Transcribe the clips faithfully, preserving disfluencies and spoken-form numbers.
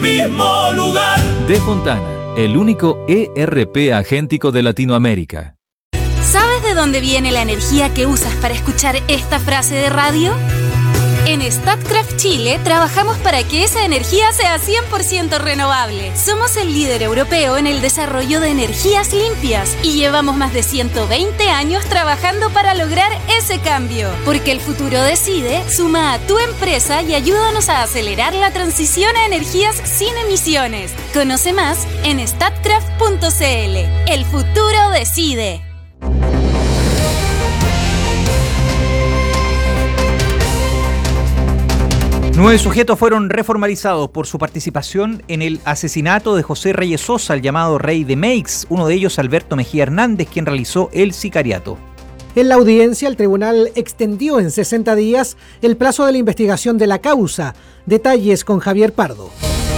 mismo lugar. De Fontana, el único E R P agéntico de Latinoamérica. ¿Sabes de dónde viene la energía que usas para escuchar esta frase de radio? En Statkraft Chile trabajamos para que esa energía sea cien por ciento renovable. Somos el líder europeo en el desarrollo de energías limpias y llevamos más de ciento veinte años trabajando para lograr ese cambio. Porque el futuro decide, suma a tu empresa y ayúdanos a acelerar la transición a energías sin emisiones. Conoce más en statkraft punto c l. El futuro decide. Nueve sujetos fueron reformalizados por su participación en el asesinato de José Reyes Sosa, el llamado Rey de Meix, uno de ellos Alberto Mejía Hernández, quien realizó el sicariato. En la audiencia, el tribunal extendió en sesenta días el plazo de la investigación de la causa. Detalles con Javier Pardo.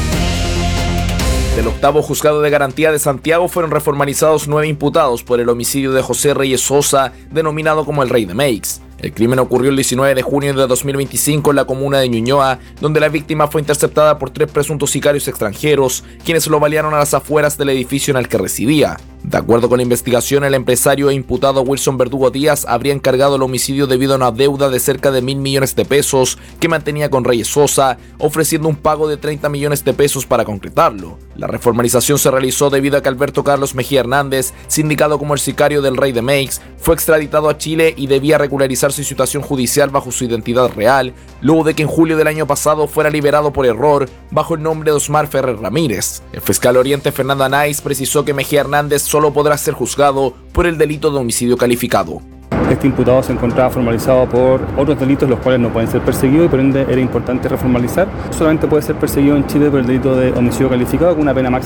Del octavo juzgado de garantía de Santiago fueron reformalizados nueve imputados por el homicidio de José Reyes Sosa, denominado como el Rey de Meix. El crimen ocurrió el diecinueve de junio de dos mil veinticinco en la comuna de Ñuñoa, donde la víctima fue interceptada por tres presuntos sicarios extranjeros, quienes lo balearon a las afueras del edificio en el que residía. De acuerdo con la investigación, el empresario e imputado Wilson Verdugo Díaz habría encargado el homicidio debido a una deuda de cerca de mil millones de pesos que mantenía con Reyes Sosa, ofreciendo un pago de treinta millones de pesos para concretarlo. La reformalización se realizó debido a que Alberto Carlos Mejía Hernández, sindicado como el sicario del Rey de Meix, fue extraditado a Chile y debía regularizar su situación judicial bajo su identidad real, luego de que en julio del año pasado fuera liberado por error bajo el nombre de Osmar Ferrer Ramírez. El fiscal oriente Fernando Anais precisó que Mejía Hernández solo podrá ser juzgado por el delito de homicidio calificado. Este imputado se encontraba formalizado por otros delitos los cuales no pueden ser perseguidos y por ende era importante reformalizar. Solamente puede ser perseguido en Chile por el delito de homicidio calificado con una pena máxima